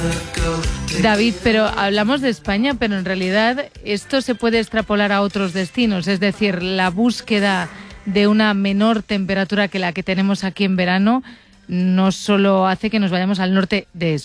David, pero hablamos de España, pero en realidad esto se puede extrapolar a otros destinos, es decir, la búsqueda de una menor temperatura que la que tenemos aquí en verano no solo hace que nos vayamos al norte de España.